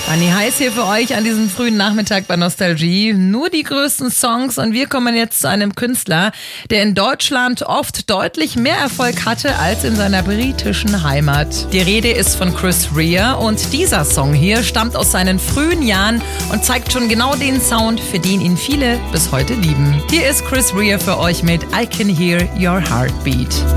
Anni Heiß hier für euch an diesem frühen Nachmittag bei Nostalgie. Nur die größten Songs und wir kommen jetzt zu einem Künstler, der in Deutschland oft deutlich mehr Erfolg hatte als in seiner britischen Heimat. Die Rede ist von Chris Rea und dieser Song hier stammt aus seinen frühen Jahren und zeigt schon genau den Sound, für den ihn viele bis heute lieben. Hier ist Chris Rea für euch mit I Can Hear Your Heartbeat.